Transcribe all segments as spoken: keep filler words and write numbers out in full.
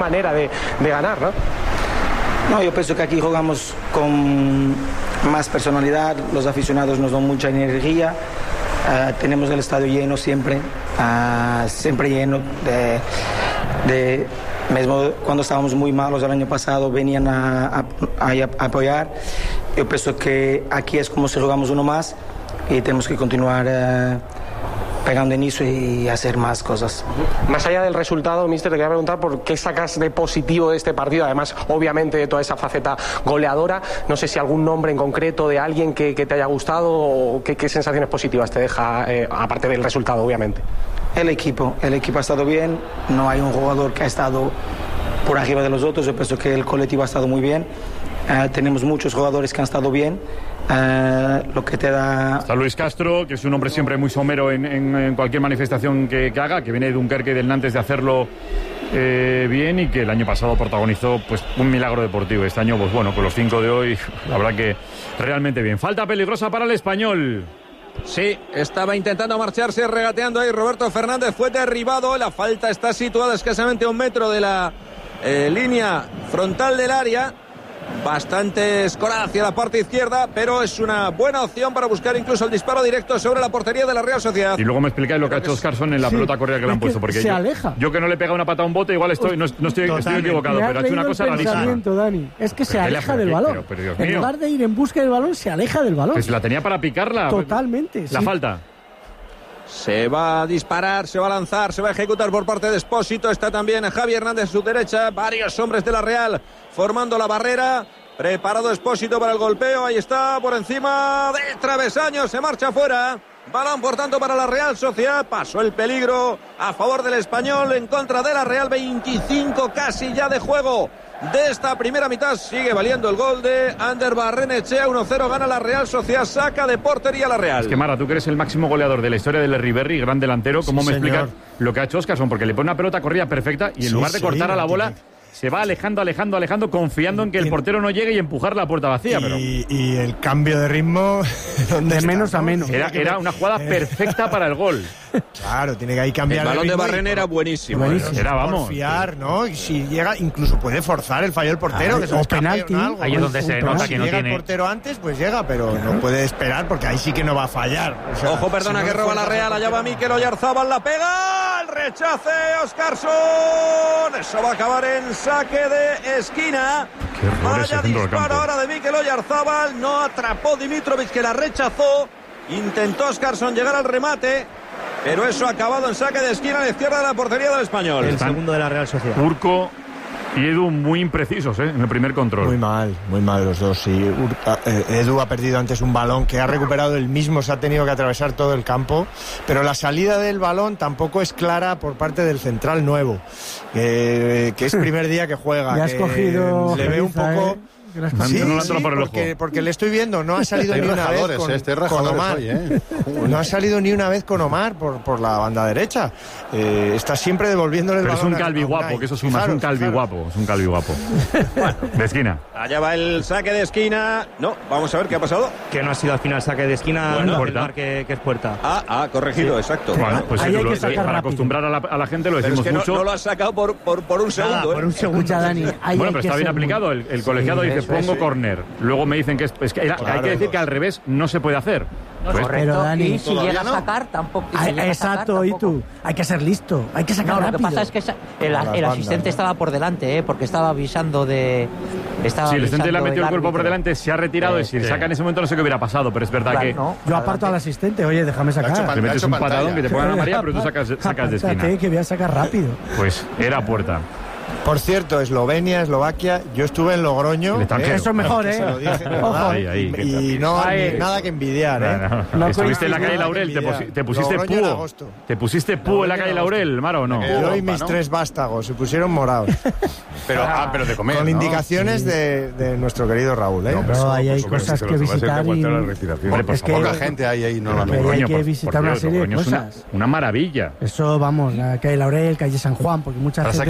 manera de, de ganar, ¿no? No, yo pienso que aquí jugamos con más personalidad, los aficionados nos dan mucha energía, uh, tenemos el estadio lleno siempre, uh, siempre lleno, de, de, mismo cuando estábamos muy malos el año pasado venían a, a, a, a apoyar. Yo pienso que aquí es como si jugamos uno más y tenemos que continuar uh, pegando inicio y hacer más cosas. Más allá del resultado, mister, te quería preguntar por qué sacas de positivo de este partido, además obviamente de toda esa faceta goleadora. No sé si algún nombre en concreto de alguien que, que te haya gustado o qué, qué sensaciones positivas te deja, eh, aparte del resultado, obviamente. El equipo, el equipo ha estado bien, no hay un jugador que ha estado por arriba de los otros, yo pienso que el colectivo ha estado muy bien. Uh, tenemos muchos jugadores que han estado bien. Uh, lo que te da... Está Luis Castro, que es un hombre siempre muy somero en, en, en cualquier manifestación que, que haga, que viene de Dunkerque y del Nantes de hacerlo eh, bien y que el año pasado protagonizó pues un milagro deportivo. Este año, pues bueno, con los cinco de hoy, la verdad que realmente bien. Falta peligrosa para el Español. Sí, estaba intentando marcharse, regateando ahí Roberto Fernández, fue derribado, la falta está situada escasamente a un metro de la eh, línea frontal del área. Bastante escorada hacia la parte izquierda, pero es una buena opción para buscar incluso el disparo directo sobre la portería de la Real Sociedad. Y luego me explicáis lo que ha hecho Oscarson en la sí, pelota corrida que le han puesto, porque se yo, aleja. yo que no le pega una pata a un bote, igual estoy, no, no estoy, estoy equivocado, pero ha hecho una cosa rarísima. Dani, es que se pero aleja del balón. Pero, pero, pero, en lugar de ir en busca del balón, se aleja del balón. Pues la tenía para picarla. Totalmente. La sí. falta. Se va a disparar, se va a lanzar, se va a ejecutar por parte de Espósito. Está también Javi Hernández a su derecha. Varios hombres de la Real formando la barrera. Preparado Espósito para el golpeo. Ahí está, por encima del travesaño. Se marcha fuera. Balón, por tanto, para la Real Sociedad. Pasó el peligro a favor del Español en contra de la Real. veinticinco casi ya de juego de esta primera mitad. Sigue valiendo el gol de Ander Barrenechea. uno cero gana la Real Sociedad. Saca de portería la Real. Es que, Mara, tú que eres el máximo goleador de la historia del Riverri, gran delantero, ¿cómo sí, me explicas lo que ha hecho Oscarson? Porque le pone una pelota corrida perfecta y en sí, lugar de sí, cortar a la bola... se va alejando, alejando, alejando, confiando en que el portero no llegue y empujar la puerta vacía. Y, pero... y el cambio de ritmo... de menos a menos. Era, era una jugada perfecta para el gol. Claro, tiene que ahí cambiar el balón de, de Barren era buenísimo. buenísimo. Era, vamos. Confiar, ¿no? Y si llega, incluso puede forzar el fallo del portero. Ah, que se o penalti. Algo, ahí es donde se nota si que no llega tiene... el portero antes, pues llega, pero no puede esperar porque ahí sí que no va a fallar. O sea, ojo, perdona, si no que roba la Real. Allá va Mikel Oyarzabal, la pega. El rechace, Oscarson. Eso va a acabar en saque de esquina. Vaya disparo ahora de Mikel Oyarzabal. No atrapó Dimitrovic, que la rechazó. Intentó Oscarson llegar al remate, pero eso ha acabado en saque de esquina a la izquierda de la portería del Español. El segundo de la Real Sociedad. Urco y Edu muy imprecisos, ¿eh? En el primer control. Muy mal, muy mal los dos. Sí, Urca, eh, Edu ha perdido antes un balón que ha recuperado él mismo, se ha tenido que atravesar todo el campo, pero la salida del balón tampoco es clara por parte del central nuevo, eh, que es primer día que juega. Ya has que cogido le ve un poco... Sí, no sí, por porque, porque le estoy viendo, no ha salido ni una vez con, este con Omar. Hoy, ¿eh? No ha salido ni una vez con Omar por, por la banda derecha. Eh, está siempre devolviéndole el Pero balón. Pero es un calvi guapo, que eso suma, fijaros, es un calvi fijaros. guapo, es un calvi guapo. Bueno, de esquina. Allá va el saque de esquina. No, vamos a ver qué ha pasado. Que no ha sido al final saque de esquina, bueno, no, el mar que, que es puerta. Ah, ah, corregido, sí. Exacto. Bueno, pues ahí sí, hay lo, que sacar para rápido. acostumbrar a la, a la gente lo pero decimos es que mucho. No, no lo has sacado por, por, por un segundo. Nada, ¿eh? por un segundo. Escucha, Dani, ahí bueno, hay pero que está bien ser aplicado. muy... El, el colegiado sí, dice, eso, pongo córner. Luego me dicen que es, es que era, claro, hay que decir que al revés no se puede hacer. No, pues, correcto, pero Dani, y si llega a no. sacar tampoco. Y si Ay, llega exacto, a sacar, y tú, hay que ser listo, hay que sacar no, rápido. lo que pasa es que esa, el, el asistente estaba por delante, ¿eh? Porque estaba avisando de... Estaba si el asistente le ha metido el cuerpo árbitro. por delante, se ha retirado eh, y si le saca en ese momento no sé qué hubiera pasado, pero es verdad claro, que... No, yo aparto al asistente, oye, déjame sacar. Te metes un patadón que te pongan a María, pero tú sacas, sacas de esquina. Que voy a sacar rápido. Pues era puerta. Por cierto, Eslovenia, Eslovaquia, yo estuve en Logroño. ¿eh? Eso es mejor, ¿eh? Se lo dije, Ojo. Ahí, ahí, y, y no ahí. Ni, nada que envidiar, ¿eh? No, no, no. No Estuviste en la calle nada Laurel, te, posi te pusiste Logroño en púo. agosto. ¿Te pusiste púo en la calle Laurel, Maro, o no? Yo y mis ¿no? tres vástagos se pusieron morados. Pero, ah, pero de comer, Con ¿no? indicaciones sí. de, de nuestro querido Raúl, ¿eh? No, pero ahí hay cosas que visitar y... Hombre, por es que poca gente hay ahí, no la hay Logroño, que por- visitar por una Dios, serie de Logroño es una- cosas. Una maravilla. Eso, vamos, la calle Laurel, calle San Juan, porque mucha Pasa gente... que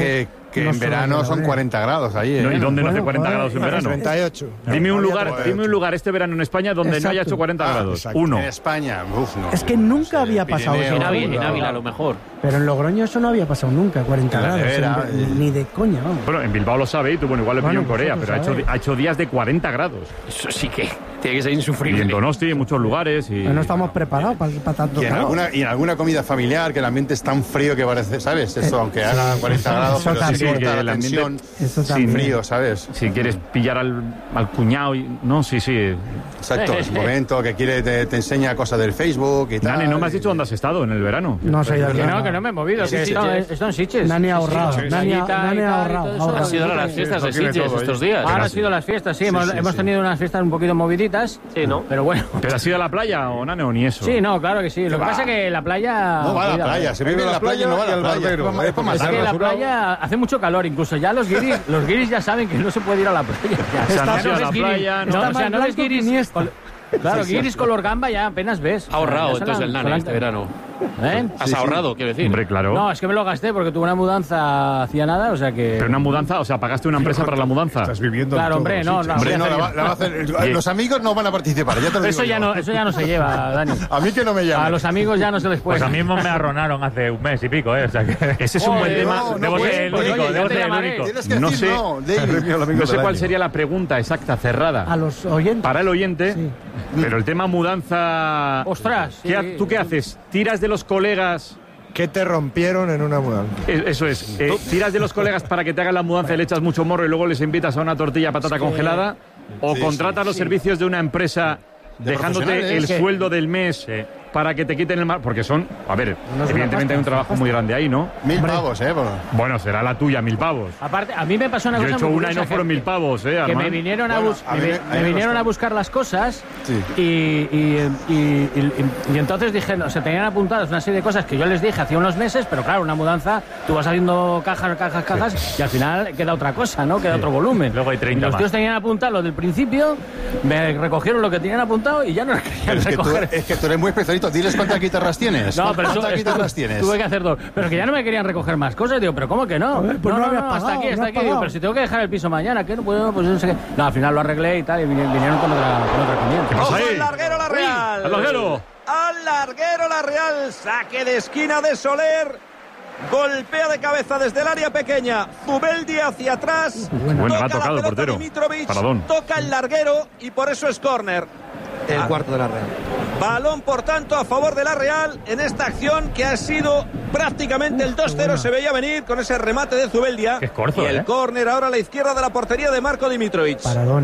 que No en solo verano en son Logroño. cuarenta grados ahí, ¿eh? No, ¿y dónde no hace Bueno, cuarenta bueno, grados en bueno, verano? treinta y ocho. Dime un No, lugar, había dime un lugar este verano en España donde no haya Exacto. hecho cuarenta Ah, grados. exacto. Uno. En España, uf, no. Es que nunca No sé, había pasado Pirineo, eso. En Ávila, en no. Ávila, a lo mejor. Pero en Logroño eso no había pasado nunca, cuarenta En la grados. nevera, en- eh. Ni de coña, vamos. Bueno, en Bilbao lo sabe y tú, bueno, igual lo pilló Bueno, en Corea, vosotros pero ha hecho, sabéis. ha hecho días de cuarenta grados. Eso sí que tiene que ser Y insufrible. en Donosti, en muchos lugares. Y... No estamos preparados para, para tanto Y en, calor. alguna, y en alguna comida familiar que el ambiente es tan frío que parece, ¿sabes? Eso, aunque haga cuarenta grados, eso pero sí también. corta Que el la ambiente- tensión Eso sin también. frío, ¿sabes? Si quieres pillar al, al cuñado y... No, sí, sí. Exacto, es un momento que quiere te, te enseña cosas del Facebook y tal. Nani, no me has dicho dónde has estado en el verano. No sé, Que no, que no me he movido, que he estado, he estado en Sitges. Nani ha ahorrado. Sí, sí, Nani ha- sí, Nani y ha tal, y ahorrado, todo eso. ahorrado. Han sido las fiestas de Eso tiene Sitges todo, estos ¿eh? días. Ahora han sido las fiestas, sí, hemos, sí, hemos sí. tenido unas fiestas un poquito moviditas. Sí, ¿no? Pero bueno. ¿Pero has ido a la playa o Nani o ni eso? Sí, no, claro que sí. Lo que va? pasa es que la playa... No va a la cuidado, playa, eh. se vive en la playa y no va a la playa. barbero, Es para- es para ¿eh? Es que matarlo. la playa hace mucho calor, incluso ya los guiris, los guiris ya saben que no se puede ir a la playa. Ya. O sea, no has ido a ves la guiri- playa, no. no, Está o sea, más no ves blanco que guiris... Iniesta. col- Claro, guiris color gamba ya apenas ves. Ha ahorrado Ya se entonces la- el se Nani la- este verano. ¿Eh? Has ahorrado, quiero decir. Hombre, claro. No, es que me lo gasté porque tuve una mudanza hacía nada, o sea que... Pero una mudanza, o sea, pagaste una empresa para la mudanza. Estás viviendo Claro, en hombre, todo, no, sí, no. Hombre, no, voy a la hacer va- la va a hacer- los amigos no van a participar, ya te lo Pero digo eso ya, yo. no, eso ya no se lleva, Dani. A mí que no me llame. A los amigos ya no se les puede. Pues a mí mismo me arronaron hace un mes y pico, ¿eh? O sea que... Ese es un buen Joder, tema. no, no debo puedes, ser el pues, único, oye, debo ya te ser el llamaré. único. Tienes que No decir sé- no, David. No sé cuál sería la pregunta exacta, cerrada. A los oyentes. Para el oyente, Sí. pero el tema mudanza... Ostras. ¿Qué ha- sí. ¿Tú qué haces? ¿Tiras de los colegas? ¿Qué te rompieron en una mudanza? Eh, Eso es. eh, ¿Tiras de los colegas para que te hagan la mudanza y le echas mucho morro y luego les invitas a una tortilla de patata congelada? ¿O Sí, contratas sí, los sí. servicios de una empresa De dejándote profesionales. el Que- sueldo del mes para que te quiten el mar? Porque son, a ver, evidentemente hay un trabajo muy grande ahí, ¿no? Mil pavos, ¿eh? Por- Bueno, será la tuya, mil pavos. Aparte, a mí me pasó una Yo he cosa hecho muy una y curiosa, no fueron que- mil pavos, ¿eh, Que Armand? me vinieron a, Bueno, bus- a mí me, me- me a mí me vinieron costó. a buscar las cosas Sí. y, y, y, y- y entonces dije, no, se tenían apuntadas una serie de cosas que yo les dije hace unos meses, pero claro, una mudanza, tú vas haciendo cajas, cajas, cajas y al final queda otra cosa, ¿no? Queda otro volumen. Luego hay treinta Y los más. tíos tenían apuntado lo del principio, me recogieron lo que tenían apuntado y ya no lo querían Pero es que, tú, recoger. es que tú eres muy especialito. Diles cuántas guitarras tienes. No, pero ¿Cuántas eso- guitarras esto- tienes? tuve que hacer dos. Pero que ya no me querían recoger más cosas. Digo, pero ¿cómo que no? Joder, pues no, no no, habías no, pagado, hasta aquí, no hasta has aquí. Digo, pagado. pero si tengo que dejar el piso mañana, ¿qué? No puedo, pues no sé qué. No, al final lo arreglé y tal, y vinieron, vinieron con otra, con otra encomienda. pasa ¡Ojo ahí? al larguero la Real! ¡Al larguero! ¡Al larguero la Real! Saque de esquina de Soler. Golpea de cabeza desde el área pequeña. Zubeldi hacia atrás. Bueno, Toca le ha la tocado el pelota portero. Dimitrovic, Paradón. toca el larguero y por eso es córner. El cuarto de la Real. Balón, por tanto, a favor de la Real en esta acción que ha sido prácticamente el dos cero. Se veía venir con ese remate de Zubeldia. Qué escorzo, y el ¿eh? córner ahora a la izquierda de la portería de Marco Dimitrovic. Paradón, ¿eh?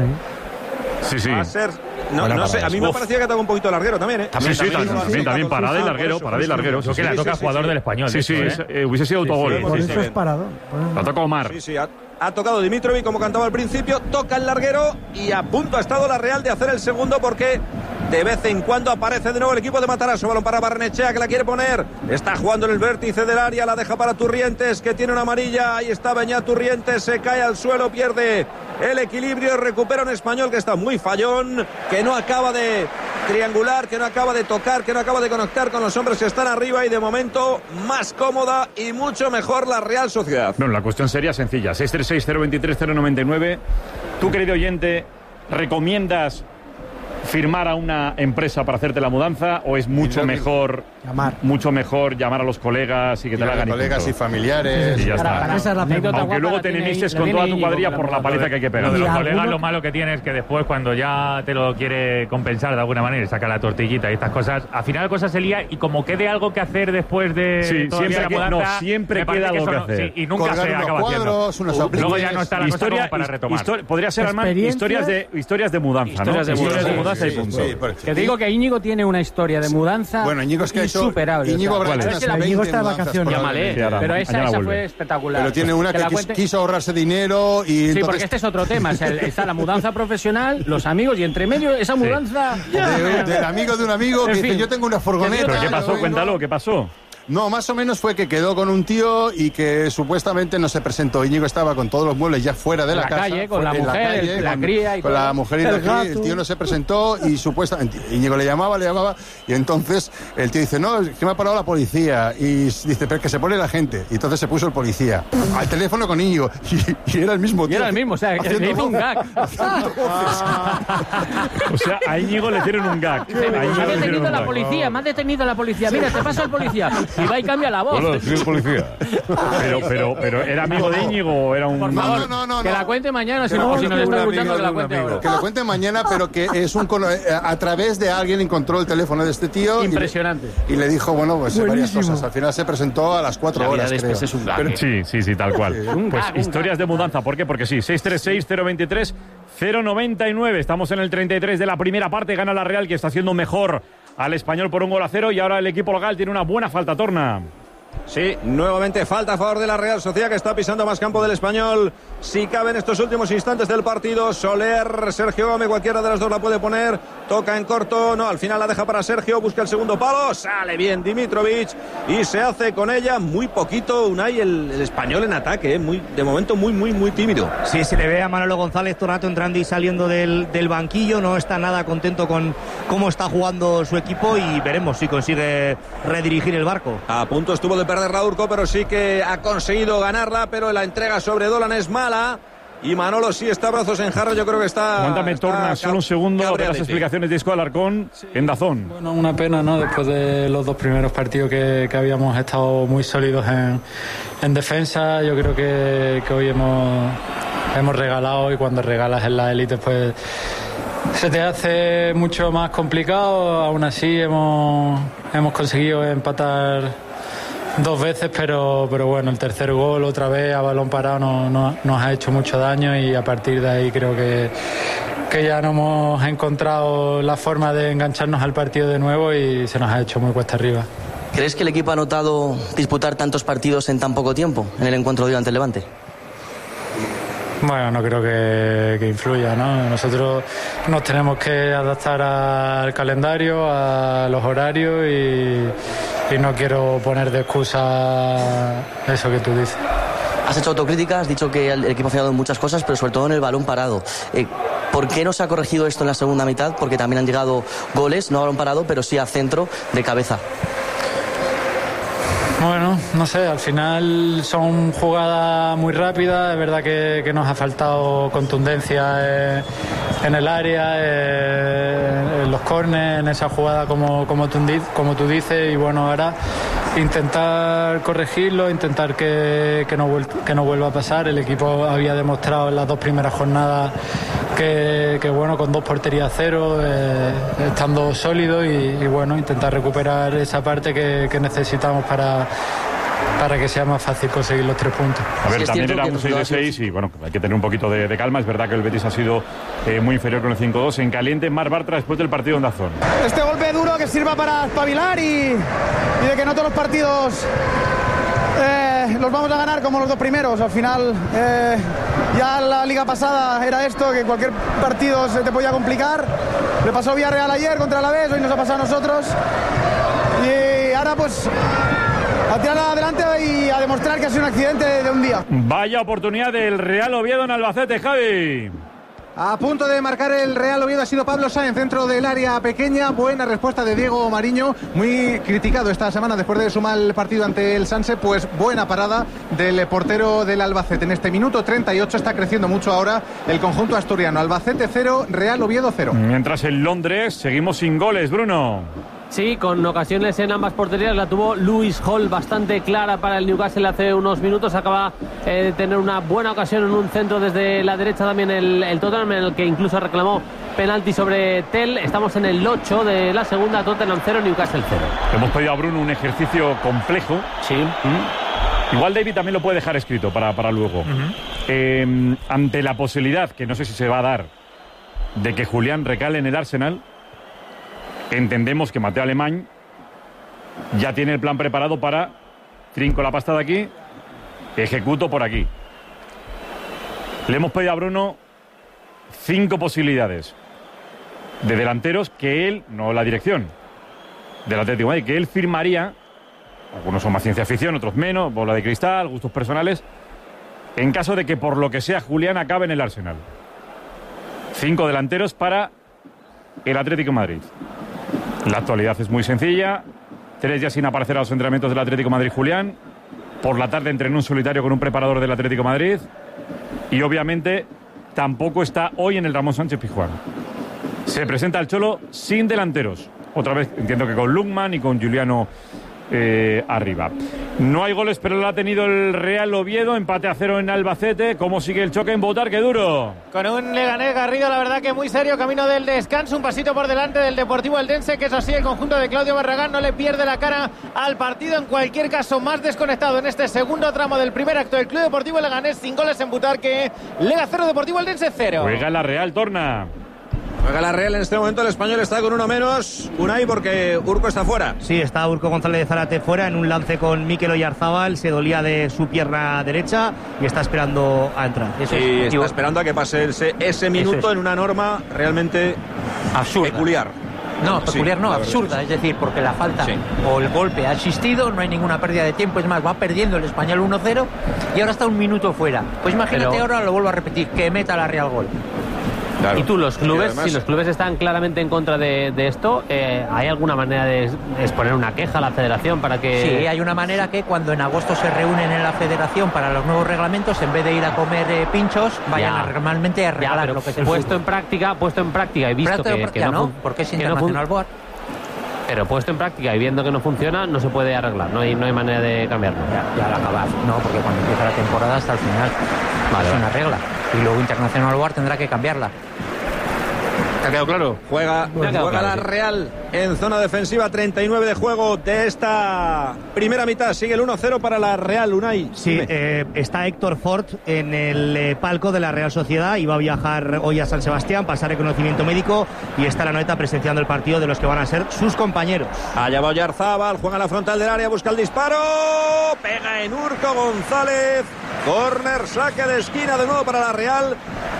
Sí, sí. Va a ser... No, Buena no sé, parada. a mí me Uf. parecía que estaba un poquito larguero también, ¿eh? Sí, sí, también, también, también, también, parada y por larguero, eso, parada y por eso. larguero. Creo que Sí, la sí, toca sí, jugador sí. del Español. Sí, de sí, hecho, es- ¿eh? eh, hubiese sido autogol. sí, Por sí, eso sí. es paradón. por eso. La toca Omar. Sí, sí, ha, ha tocado Dimitrovic como cantaba al principio, toca el larguero y a punto ha estado la Real de hacer el segundo porque de vez en cuando aparece de nuevo el equipo de Matarazzo. Balón para Barrenechea que la quiere poner. Está jugando en el vértice del área, la deja para Turrientes que tiene una amarilla. Ahí está Beñat Turrientes, se cae al suelo, pierde el equilibrio, recupera un español que está muy fallón, que no acaba de triangular, que no acaba de tocar, que no acaba de conectar con los hombres que están arriba y de momento más cómoda y mucho mejor la Real Sociedad. Bueno, la cuestión sería sencilla. seis tres seis, cero dos tres, cero nueve nueve. Tú, querido oyente, ¿recomiendas firmar a una empresa para hacerte la mudanza o es mucho creo que- mejor Llamar. mucho mejor llamar a los colegas y que te la hagan y colegas y punto? familiares. Y ya Para- está. para- Esa es la anécdota pregunta. Aunque guapa luego la te tiene enemistes la con tiene toda tu Íñigo cuadrilla con por la mudanza. paliza que hay que pegar. Lo de Y los alguno- colegas, lo malo que tiene es que después, cuando ya te lo quiere compensar de alguna manera, saca la tortillita y estas cosas, al final la cosa se lía y como quede algo que hacer después de Sí, todavía siempre la que- mudanza, no, siempre me parece queda que algo eso que no- hacer. sí, y nunca Colgar se unos acaba cuadros, haciendo. unos Luego apliques. ya no está la cosa Historia, como para retomar. histori- podría ser, Armand, Experiencias. historias de, historias de mudanza, Historias ¿no? de mudanza. de mudanza y Sí, punto. sí, por- Que te digo que Íñigo tiene una historia de mudanza Bueno, Íñigo es que ha hecho. insuperable. Íñigo o sea, habrá a hecho ver unas si la- Íñigo veinte está de mudanzas, vacaciones. probablemente. Sí, ahora- Pero esa, mañana esa vuelve. fue espectacular. Pero tiene una Que que, la quis- cuente- quiso ahorrarse dinero y Sí, entonces... porque este es otro tema. O sea, está la mudanza profesional, los amigos y entre medio esa mudanza. de- del amigo de un amigo que En dice, fin. yo tengo una furgoneta. ¿Pero qué yo pasó? vengo- Cuéntalo, ¿qué pasó? No, más o menos fue que quedó con un tío y que supuestamente no se presentó. Íñigo estaba con todos los muebles ya fuera de la, la casa. Calle, con la en mujer, la calle, el, la con, cría y con todo. la mujer y el la cría. El tío no se presentó y supuestamente Íñigo le llamaba, le llamaba y entonces el tío dice, no, es que me ha parado la policía. Y dice, pero que se pone la gente. Y entonces se puso el policía al teléfono con Íñigo y, y era el mismo tío. Y era el mismo, o sea, que le hizo un gag. O sea, a Íñigo le hicieron un gag. Me ha detenido la policía, me ha detenido la policía. Mira, te pasa el policía. Y va y cambia la voz. Hola, soy el policía. Pero, pero, pero, ¿era amigo de Íñigo o era un...? Por favor, no, no, no, que no. la cuente mañana, si Que no, no, si no le está escuchando, que la cuente ahora. Que lo cuente mañana, pero que es un cono- a través de alguien encontró el teléfono de este tío. Impresionante. Y le, y le dijo, bueno, pues Buenísimo. varias cosas. Al final se presentó a las cuatro La vida horas, después creo. es un gag, Pero- ¿eh? Sí, sí, sí, tal cual. Un Pues gag, un historias de mudanza. ¿Por qué? Porque sí, seis tres seis, cero veintitrés, cero noventa y nueve. Estamos en el treinta y tres de la primera parte. Gana la Real, que está haciendo mejor al Español por un gol a cero. Y ahora el equipo local tiene una buena falta, Torna. Sí, nuevamente falta a favor de la Real Sociedad, que está pisando más campo del Español. Si cabe en estos últimos instantes del partido, Soler, Sergio Gómez, cualquiera de las dos la puede poner. Toca en corto, no, al final la deja para Sergio, busca el segundo palo, sale bien Dimitrovic y se hace con ella muy poquito. Unai, el, el Español en ataque, ¿eh? muy, de momento muy, muy, muy tímido. Sí, se le ve a Manolo González todo el rato entrando y saliendo del, del banquillo, no está nada contento con cómo está jugando su equipo y veremos si consigue redirigir el barco. A punto estuvo de perder la Urco, pero sí que ha conseguido ganarla, pero la entrega sobre Dolan es mala. Y Manolo sí está brazos en jarra, yo creo que está... Aguántame, está Torna, solo un segundo de las cabreadete. explicaciones de Isco Alarcón en Dazón. Bueno, una pena, ¿no? Después de los dos primeros partidos que, que habíamos estado muy sólidos en, en defensa, yo creo que, que hoy hemos, hemos regalado, y cuando regalas en la élite, pues se te hace mucho más complicado. Aún así hemos, hemos conseguido empatar dos veces, pero, pero bueno, el tercer gol otra vez a balón parado no, no, nos ha hecho mucho daño y a partir de ahí creo que, que ya no hemos encontrado la forma de engancharnos al partido de nuevo y se nos ha hecho muy cuesta arriba. ¿Crees que el equipo ha notado disputar tantos partidos en tan poco tiempo en el encuentro de hoy ante el Levante? Bueno, no creo que, que influya, ¿no? Nosotros nos tenemos que adaptar al calendario, a los horarios y, y no quiero poner de excusa eso que tú dices. Has hecho autocrítica, has dicho que el equipo ha fallado en muchas cosas, pero sobre todo en el balón parado. Eh, ¿Por qué no se ha corregido esto en la segunda mitad? Porque también han llegado goles, no a balón parado, pero sí a centro de cabeza. Bueno, no sé, al final son jugadas muy rápidas, es verdad que, que nos ha faltado contundencia eh, en el área, eh, en los córneres, en esa jugada como, como, tú, como tú dices, y bueno, ahora intentar corregirlo, intentar que, que, no vuel que no vuelva a pasar. El equipo había demostrado en las dos primeras jornadas que, que bueno, con dos porterías cero, eh, estando sólido y, y bueno, intentar recuperar esa parte que, que necesitamos para para que sea más fácil conseguir los tres puntos. A ver, también era un seis de seis y bueno, hay que tener un poquito de, de calma. Es verdad que el Betis ha sido eh, muy inferior con el cinco dos. En caliente, Mar Bartra después del partido en Dazón. Este golpe duro que sirva para espabilar y, y de que no todos los partidos eh, los vamos a ganar como los dos primeros. Al final, eh, ya la liga pasada era esto, que cualquier partido se te podía complicar. Le pasó Villarreal ayer contra el Alavés, hoy nos ha pasado a nosotros. Y ahora pues a tirar adelante y a demostrar que ha sido un accidente de un día. Vaya oportunidad del Real Oviedo en Albacete, Javi. A punto de marcar el Real Oviedo ha sido Pablo Sáenz, centro del área pequeña. Buena respuesta de Diego Mariño, muy criticado esta semana después de su mal partido ante el Sanse. Pues buena parada del portero del Albacete. En este minuto treinta y ocho está creciendo mucho ahora el conjunto asturiano. Albacete cero, Real Oviedo cero. Mientras en Londres seguimos sin goles, Bruno. Sí, con ocasiones en ambas porterías. La tuvo Lewis Hall bastante clara para el Newcastle hace unos minutos. Acaba eh, de tener una buena ocasión en un centro desde la derecha también el, el Tottenham, en el que incluso reclamó penalti sobre Tell. Estamos en el ocho de la segunda, Tottenham cero, Newcastle cero. Hemos pedido a Bruno un ejercicio complejo. Sí. ¿Mm? Igual David también lo puede dejar escrito para, para luego. Uh-huh. eh, ante la posibilidad, que no sé si se va a dar, de que Julián recale en el Arsenal, entendemos que Mateo Alemán ya tiene el plan preparado para trinco la pasta de aquí, ejecuto por aquí. Le hemos pedido a Bruno cinco posibilidades de delanteros que él, no la dirección del Atlético de Madrid, que él firmaría algunos son más ciencia ficción, otros menos, bola de cristal, gustos personales, en caso de que por lo que sea Julián acabe en el Arsenal. Cinco delanteros para el Atlético de Madrid. La actualidad es muy sencilla. Tres días sin aparecer a los entrenamientos del Atlético de Madrid Julián. Por la tarde entrenó un solitario con un preparador del Atlético de Madrid. Y obviamente tampoco está hoy en el Ramón Sánchez Pizjuán. Se presenta el Cholo sin delanteros. Otra vez entiendo que con Lukman y con Juliano eh, arriba. No hay goles, pero lo ha tenido el Real Oviedo. Empate a cero en Albacete. ¿Cómo sigue el choque en Botar? ¡Qué duro! Con un Leganés Garrido, la verdad que muy serio, camino del descanso, un pasito por delante del Deportivo Eldense, que eso sí, el conjunto de Claudio Barragán no le pierde la cara al partido. En cualquier caso, más desconectado en este segundo tramo del primer acto del Club Deportivo Leganés, sin goles en Butar, que Lega cero, Deportivo Eldense cero. Juega la Real, torna. Juega la Real en este momento, el Español está con uno menos, Unai, porque Urco está fuera. Sí, está Urco González de Zárate fuera en un lance con Mikel Oyarzábal, se dolía de su pierna derecha y está esperando a entrar. Eso y es, está esperando a que pase ese, ese minuto es. En una norma realmente absurda. Peculiar. No, peculiar sí, no, absurda, es decir, porque la falta sí. o el golpe ha existido, no hay ninguna pérdida de tiempo, es más, va perdiendo el Español uno cero y ahora está un minuto fuera. Pues imagínate, pero ahora lo vuelvo a repetir, que meta la Real gol. Claro. Y tú, los clubes, además, si los clubes están claramente en contra de, de esto, eh, ¿hay alguna manera de exponer una queja a la federación para que...? Sí, hay una manera que cuando en agosto se reúnen en la federación para los nuevos reglamentos, en vez de ir a comer eh, pinchos, vayan a, normalmente a regalar ya, lo que se puesto en práctica, puesto en práctica y visto que, que no, no, porque es internacional no board. Pero puesto en práctica y viendo que no funciona, no se puede arreglar, no hay, no hay manera de cambiarlo. Ya, ya al acabar, no, porque cuando empieza la temporada hasta el final vale, es una regla. Y luego Internacional Board tendrá que cambiarla. ¿Te ha quedado claro? Juega, quedado juega claro, la sí. Real en zona defensiva, treinta y nueve de juego de esta primera mitad. Sigue el uno cero para la Real, Unai. Sí, eh, está Héctor Ford en el eh, palco de la Real Sociedad y va a viajar hoy a San Sebastián, pasar reconocimiento médico y está la noeta presenciando el partido de los que van a ser sus compañeros. Allá va Oyarzábal, juega en la frontal del área, busca el disparo, pega en Urco González, córner, saque de esquina de nuevo para la Real.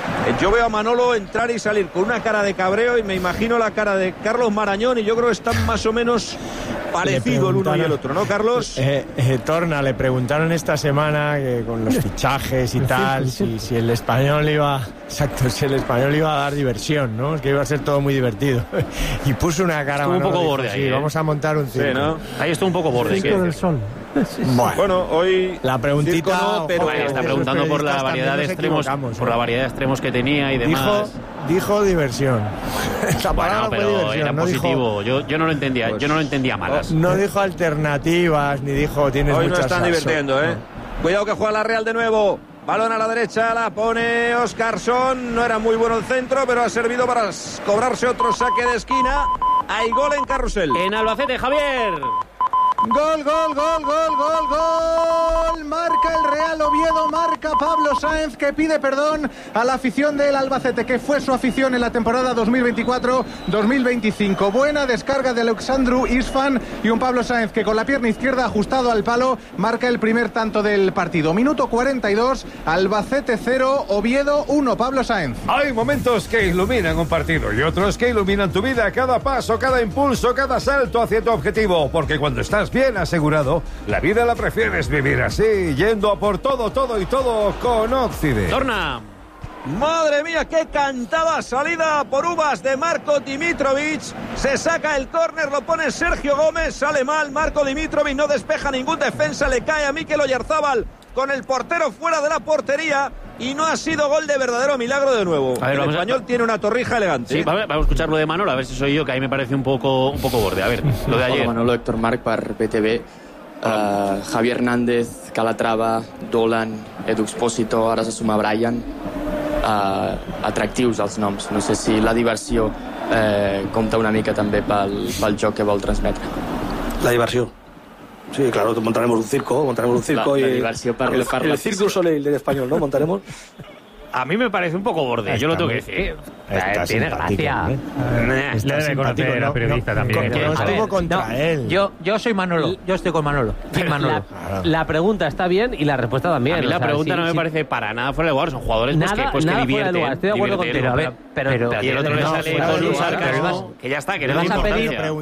Yo veo a Manolo entrar y salir con una cara de cabreo y me imagino la cara de Carlos Marañón y yo creo que están más o menos parecidos el uno y el otro, ¿no, Carlos? Eh, eh, Torna, le preguntaron esta semana que con los fichajes y tal, si, si el español iba, exacto, si el español iba a dar diversión, ¿no? Es que iba a ser todo muy divertido. Y puso una cara. Estuvo un poco dijo, borde sí, ahí, ¿eh? Vamos a montar un circo. Sí, ¿no? Ahí estuvo un poco borde. Circo del Sol. Bueno, bueno, hoy la preguntita no, pero bueno, está preguntando por la variedad de extremos, por la variedad de extremos que tenía y demás. Dijo, dijo diversión. La bueno, pero diversión, era no positivo. Dijo, yo, yo no lo entendía, pues, yo no lo entendía malas. No dijo alternativas ni dijo tienes hoy muchas. Hoy no están divirtiendo, ¿eh? No. Cuidado que juega la Real de nuevo. Balón a la derecha, la pone Oscarsson. No era muy bueno el centro, pero ha servido para cobrarse otro saque de esquina. Hay gol en Carrusel. En Albacete, Javier. Gol, gol, gol, gol, gol, gol. Marca el Real Oviedo, marca Pablo Sáenz, que pide perdón a la afición del Albacete, que fue su afición en la temporada dos mil veinticuatro dos mil veinticinco. Buena descarga de Alexandru Isfan y un Pablo Sáenz que con la pierna izquierda ajustado al palo marca el primer tanto del partido. Minuto cuarenta y dos, Albacete cero, Oviedo uno, Pablo Sáenz. Hay momentos que iluminan un partido y otros que iluminan tu vida, cada paso, cada impulso, cada salto hacia tu objetivo, porque cuando estás bien asegurado, la vida la prefieres vivir así, yendo a por todo, todo y todo con Occident. Torna. Madre mía, qué cantada salida por uvas de Marco Dimitrovic. Se saca el córner, lo pone Sergio Gómez, sale mal. Marco Dimitrovic no despeja ningún defensa, le cae a Mikel Oyarzábal con el portero fuera de la portería y no ha sido gol de verdadero milagro de nuevo. A ver, el español a... tiene una torrija elegante. Sí, vamos a escuchar lo de Manolo, a ver si soy yo, que ahí me parece un poco, un poco borde. A ver, lo de ayer. Hola, Manolo, Héctor Marc per B T V. Uh, Javier Hernández, Calatrava, Dolan, Edu Expósito, ara se suma Brian. Uh, atractius els noms. No sé si la diversió eh, compta una mica també pel, pel joc que vol transmetre. La diversió. Sí, claro, montaremos un circo, montaremos un circo la, y... La diversió per, el, per el, la el Circus Soleil del español, ¿no? Montaremos... A mí me parece un poco borde, está, yo lo tengo que decir. Está tiene gracia. ¿eh? Le debe conocer, era periodista no, también. No, no estuvo contra no, él. Yo, yo soy Manolo, yo estoy con Manolo. Manolo. La, claro. la pregunta está bien y la respuesta también. A mí la o sea, pregunta sí, no me sí. parece para nada fuera de lugar. Son jugadores nada, pues, que, pues, nada que divierten. Fuera de lugar. Estoy de acuerdo contigo. A ver, pero, pero, pero y el otro le sale con un sarcasmo que ya está, que no le vas a pedir.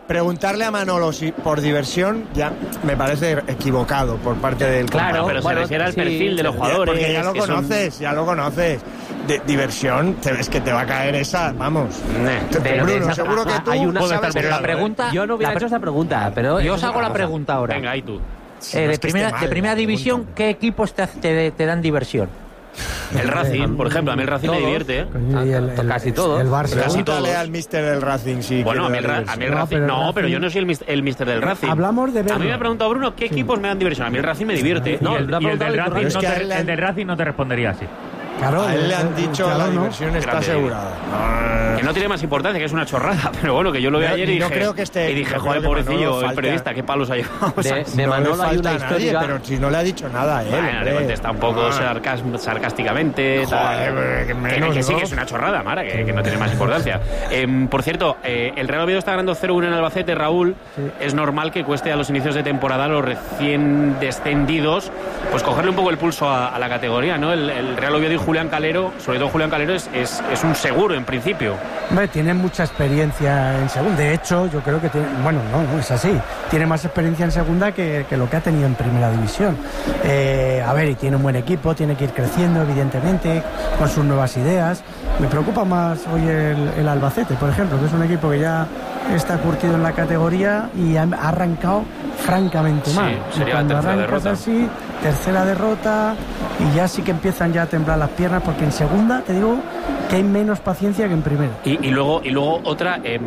preguntarle a Manolo si por diversión ya me parece equivocado por parte del Claro, compañero. pero se refiere al perfil de los jugadores. Porque ya lo que son- conoces, ya lo conoces. De, diversión, te ves que te va a caer esa, vamos. Te- Pero Bruno, de esa- seguro que tú hay una- sabes pero que- la pregunta, yo no hubiera la hecho esa pregunta, pero Yo eso os es hago otra la cosa. pregunta ahora. Venga, ahí tú. Eh, no de es que primera, esté mal, de primera la división, ¿qué equipos te, te, te dan diversión? El Racing, por ejemplo, a mí el Racing me Todos. divierte, ¿eh? Coño, y el- el- Casi todo. el Barça. Casi Pregúntale todos. al mister del Racing si Bueno, a mí, quiere el, dar Ra- a mí el diversión. Racing, pero el no, Racing- pero yo no soy el, mis- el mister del Racing. Hablamos de A mí verlo. me ha preguntado Bruno qué equipos me dan diversión. A mí el Racing me divierte. Y el, y el del Racing Es no que a te, él le han- el del Racing no te respondería así. Claro, A él le han eh, dicho claro, la ¿no? diversión está Grande. asegurada. Que no tiene más importancia, que es una chorrada. Pero bueno, que yo lo vi No, ayer y no dije, creo que esté- y dije no joder, creo que pobrecillo, Manolo el falte- periodista, qué palos ha llevado. De, ¿sabes? de No Manolo le hay falta una a nadie, histórica. pero Pero si no le ha dicho nada a él. Bueno, le hombre. contesta un poco Ah. sarcas- sarcásticamente. Joder, tal. que que, menos, que sí, ¿no? que es una chorrada, Mara, que, que no tiene más importancia. Em, por cierto, eh, el Real Oviedo está ganando cero uno en Albacete, Raúl. Es normal que cueste a los inicios de temporada a los recién descendidos, pues cogerle un poco el pulso a, a la categoría, ¿no? El, el Real Oviedo y Julián Calero, sobre todo Julián Calero, es, es, es un seguro en principio. Hombre, tiene mucha experiencia en segunda. De hecho, yo creo que tiene. Bueno, no, no es así. Tiene más experiencia en segunda que, que lo que ha tenido en primera división. Eh, a ver, y tiene un buen equipo, tiene que ir creciendo, evidentemente, con sus nuevas ideas. Me preocupa más hoy el, el Albacete, por ejemplo, que es un equipo que ya está curtido en la categoría y ha ha arrancado francamente Sí, mal. Y sería la cuando tercera arrancas derrota. así, tercera derrota, y ya sí que empiezan ya a temblar las piernas, porque en segunda, te digo, que hay menos paciencia que en primera. Y, y luego y luego otra, em,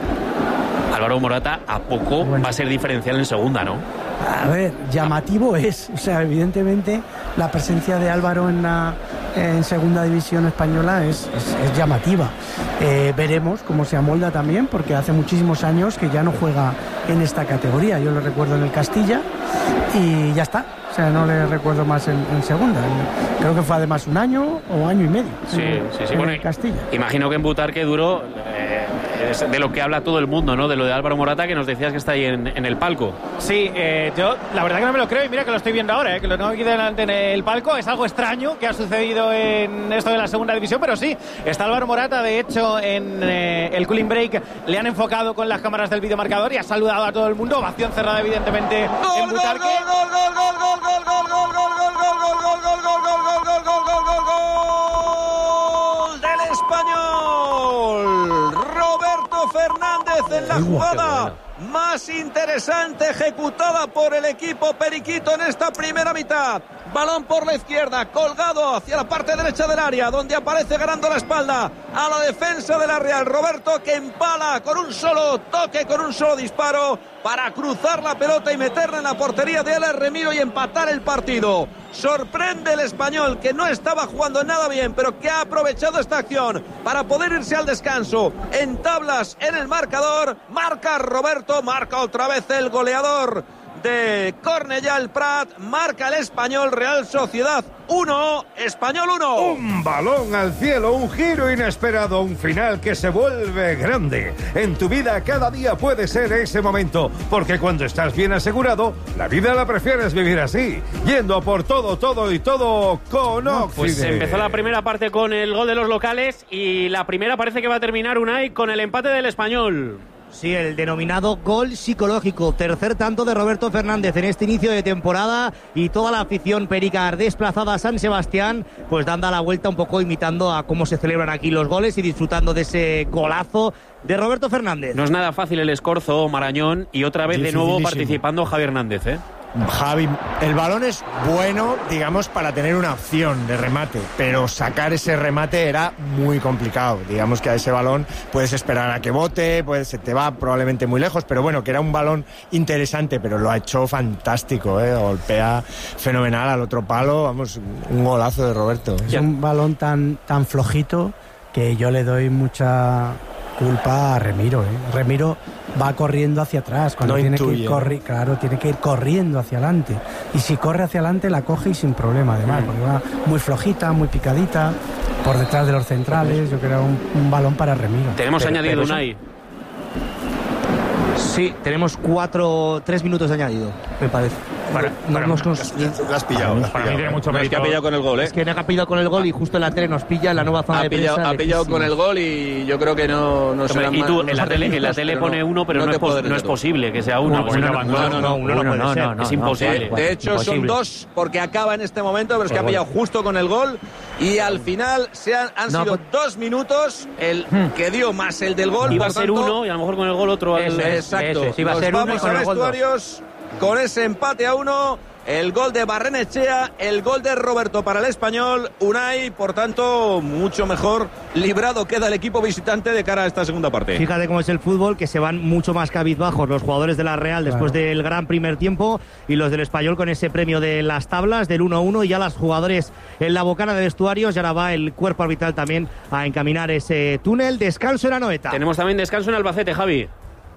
Álvaro Morata a poco va a ser diferencial en segunda, ¿no? A ver, llamativo es, o sea, evidentemente la presencia de Álvaro en la en segunda división española es, es- es llamativa. Eh, veremos cómo se amolda también, porque hace muchísimos años que ya no juega en esta categoría. Yo lo recuerdo en el Castilla y ya está. O sea, no le recuerdo más en, en segunda. Creo que fue además un año o año y medio. Sí, en- sí, sí. en Bueno, el Castilla. imagino que en Butarque duro eh, es de lo que habla todo el mundo, ¿no? De lo de Álvaro Morata, que nos decías que está ahí en, en el palco. Sí, eh, yo la verdad que no me lo creo y mira que lo estoy viendo ahora, eh, que lo tengo aquí delante en el palco. Es algo extraño que ha sucedido en esto de la segunda división, pero sí, está Álvaro Morata. De hecho, en eh, el cooling break le han enfocado con las cámaras del videomarcador y ha saludado a todo el mundo. Ovación cerrada, evidentemente, en Butarque. Gol del Español. Roberto Fernández en la jugada más interesante ejecutada por el equipo periquito en esta primera mitad. Balón por la izquierda, colgado hacia la parte derecha del área, donde aparece ganando la espalda a la defensa de la Real. Roberto, que empala con un solo toque, con un solo disparo, para cruzar la pelota y meterla en la portería de Alex Remiro y empatar el partido. Sorprende el Español, que no estaba jugando nada bien, pero que ha aprovechado esta acción para poder irse al descanso en tablas en el marcador. Marca Roberto, marca otra vez el goleador de Cornellà el Prat, marca el Español. Real Sociedad uno, Español uno. Un balón al cielo, un giro inesperado, un final que se vuelve grande. En tu vida cada día puede ser ese momento, porque cuando estás bien asegurado, la vida la prefieres vivir así, yendo a por todo, todo y todo con Oxide. Pues empezó la primera parte con el gol de los locales y la primera parece que va a terminar Unai con el empate del Español. Sí, el denominado gol psicológico. Tercer tanto de Roberto Fernández en este inicio de temporada y toda la afición perica desplazada a San Sebastián, pues dando la vuelta un poco, imitando a cómo se celebran aquí los goles y disfrutando de ese golazo de Roberto Fernández. No es nada fácil el escorzo, Marañón, y otra vez de nuevo participando Javier Hernández, ¿eh? Javi, el balón es bueno, digamos, para tener una opción de remate, pero sacar ese remate era muy complicado. Digamos que a ese balón puedes esperar a que bote, pues se te va probablemente muy lejos, pero bueno, que era un balón interesante, pero lo ha hecho fantástico, ¿eh? Golpea fenomenal al otro palo, vamos, un golazo de Roberto. Es un balón tan, tan flojito que yo le doy mucha culpa a Remiro, ¿eh? Remiro va corriendo hacia atrás cuando No tiene que ir intuye, corri claro, tiene que ir corriendo hacia adelante, y si corre hacia adelante la coge y sin problema, además, porque va muy flojita, muy picadita por detrás de los centrales. Yo creo un, un balón para Remiro. Tenemos Pero- añadido pero eso- Unai. Sí, tenemos cuatro, tres minutos de añadido, me parece. Para, no para, hemos cons- La has pillado. la has para mí pillado. tiene mucho No, es que mérito. ha pillado con el gol, ¿eh? Es que no ha pillado con el gol y justo en la tele nos pilla en la nueva zona Ha de pillado, prensa. ha pillado con el gol y yo creo que no, no será Hombre, y más- tú, no en la será tele, en la menos, tele pero pone uno, pero no, te es, pos- puedo no es decir. posible que sea uno. No, pues uno no, no, no, no, no, no, uno no puede no, ser. no, no, Es no. imposible. De hecho, son Imposible. dos porque acaba en este momento, pero es que ha Por pillado gol. justo con el gol y al final se han, han No, sido pues- dos minutos el que dio más el del gol. Iba a por ser tanto, uno y a lo mejor con el gol otro. Eso, al- exacto. eso es, iba a Nos ser uno y vamos con a el gol dos. vestuarios con ese empate a uno. El gol de Barrenechea, el gol de Roberto para el Español, Unai, por tanto, mucho mejor librado queda el equipo visitante de cara a esta segunda parte. Fíjate cómo es el fútbol, que se van mucho más cabizbajos los jugadores de la Real después Claro. del gran primer tiempo y los del Español con ese premio de las tablas del uno a uno y ya los jugadores en la bocana de vestuarios y ahora va el cuerpo arbitral también a encaminar ese túnel. Descanso en la Anoeta. Tenemos también descanso en Albacete, Javi.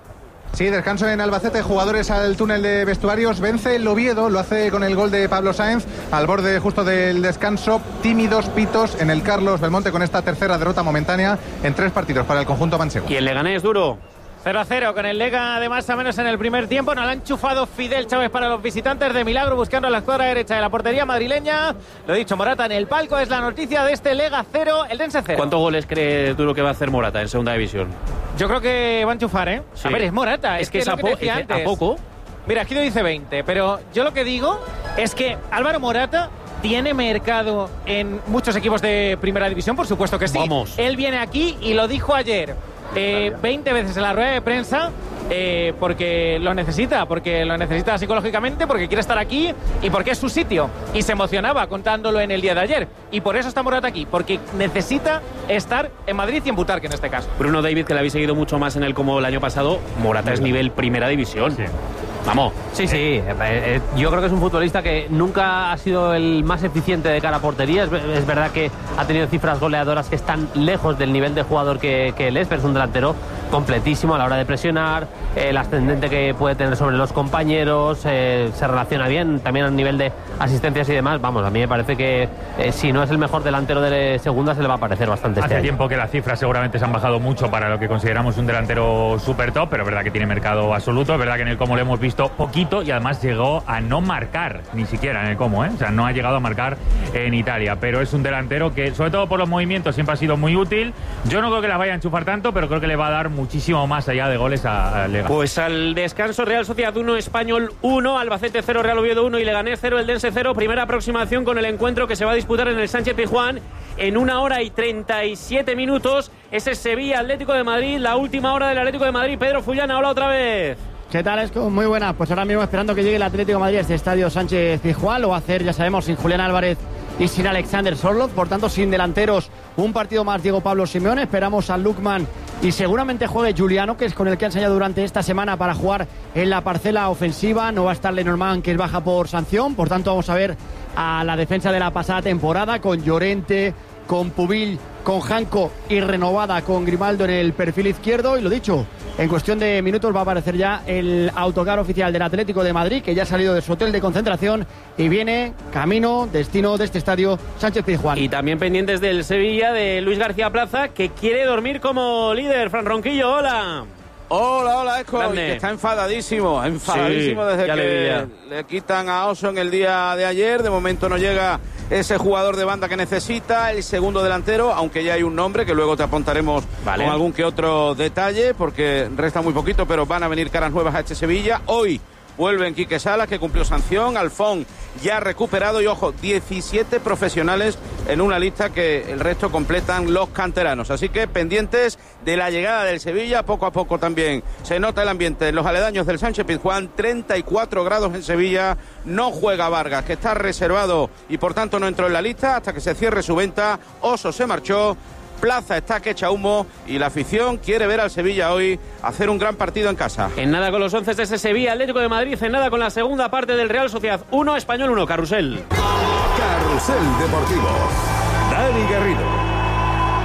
Sí, descanso en Albacete, jugadores al túnel de vestuarios, vence el Oviedo, lo hace con el gol de Pablo Sáenz, al borde justo del descanso, tímidos pitos en el Carlos Belmonte con esta tercera derrota momentánea en tres partidos para el conjunto manchego. Y el Leganés duro. cero a cero con el Lega de más a menos en el primer tiempo. Nos la ha enchufado Fidel Chávez para los visitantes de milagro buscando la escuadra derecha de la portería madrileña. Lo he dicho, Morata en el palco es la noticia de este Lega cero, el Dense cero. ¿Cuántos goles cree Duro que va a hacer Morata en segunda división? Yo creo que va a enchufar, ¿eh? Sí. A ver, es Morata. Es Es, que es lo a que po- te decía es que a antes. poco. Mira, aquí lo dice veinte, pero yo lo que digo es que Álvaro Morata tiene mercado en muchos equipos de primera división, por supuesto que sí. Vamos. Él viene aquí y lo dijo ayer eh, veinte veces en la rueda de prensa. Eh, porque lo necesita, porque lo necesita psicológicamente, porque quiere estar aquí y porque es su sitio. Y se emocionaba contándolo en el día de ayer. Y por eso está Morata aquí, porque necesita estar en Madrid y en Butarque en este caso. Bruno David, que le habéis seguido mucho más en el como el año pasado, Morata es nivel primera división. Sí. Vamos. Sí, sí. Eh, eh, yo creo que es un futbolista que nunca ha sido el más eficiente de cara a portería. Es, es verdad que ha tenido cifras goleadoras que están lejos del nivel de jugador que, que él es, pero es un delantero completísimo a la hora de presionar, eh, el ascendente que puede tener sobre los compañeros, eh, se relaciona bien también a nivel de asistencias y demás. Vamos, a mí me parece que eh, si no es el mejor delantero de segunda se le va a parecer bastante este Hace año. tiempo que las cifras seguramente se han bajado mucho para lo que consideramos un delantero super top, pero es verdad que tiene mercado absoluto. Es verdad que en el como lo hemos visto poquito y además llegó a no marcar ni siquiera en el como, ¿eh? O sea, no ha llegado a marcar en Italia, pero es un delantero que, sobre todo por los movimientos, siempre ha sido muy útil. Yo no creo que la vaya a enchufar tanto, pero creo que le va a dar muchísimo más allá de goles a, a Lega. Pues al descanso, Real Sociedad uno, Español uno, Albacete cero, Real Oviedo uno y Leganés cero, el Dense cero. Primera aproximación con el encuentro que se va a disputar en el Sánchez Pizjuán en una hora y treinta y siete minutos. Ese es Sevilla Atlético de Madrid, la última hora del Atlético de Madrid. Pedro Fullana, hola otra vez. ¿Qué tal, Esco? Muy buena. Pues ahora mismo esperando que llegue el Atlético de Madrid a este estadio Sánchez Pizjuán. Lo va a hacer, ya sabemos, sin Julián Álvarez y sin Alexander Sorloth. Por tanto, sin delanteros, un partido más Diego Pablo Simeone. Esperamos a Lukman y seguramente juegue Juliano, que es con el que ha ensayado durante esta semana para jugar en la parcela ofensiva. No va a estar Lenormand, que es baja por sanción. Por tanto, vamos a ver a la defensa de la pasada temporada con Llorente, con Pubil, con Janco y renovada con Grimaldo en el perfil izquierdo. Y lo dicho, en cuestión de minutos va a aparecer ya el autocar oficial del Atlético de Madrid, que ya ha salido de su hotel de concentración y viene camino, destino de este estadio Sánchez Pizjuán. Y también pendientes del Sevilla, de Luis García Plaza, que quiere dormir como líder. Fran Ronquillo, hola. Hola, hola, Esco, Grande. que está enfadadísimo, enfadadísimo Sí, desde ya que le vi le, ya. quitan a Oso en el día de ayer. De momento no llega ese jugador de banda que necesita, el segundo delantero, aunque ya hay un nombre que luego te apuntaremos Vale. con algún que otro detalle, porque resta muy poquito, pero van a venir caras nuevas a este Sevilla. Hoy vuelven Quique Salas, que cumplió sanción, Alfón ya recuperado y, ojo, diecisiete profesionales en una lista que el resto completan los canteranos. Así que pendientes de la llegada del Sevilla, poco a poco también se nota el ambiente en los aledaños del Sánchez Pizjuán, treinta y cuatro grados en Sevilla, no juega Vargas, que está reservado y por tanto no entró en la lista hasta que se cierre su venta. Oso se marchó, Plaza está que echa humo y la afición quiere ver al Sevilla hoy hacer un gran partido en casa. En nada con los once de ese Sevilla Atlético de Madrid, en nada con la segunda parte del Real Sociedad uno, Español uno, Carrusel. Carrusel Deportivo. Dani Garrido.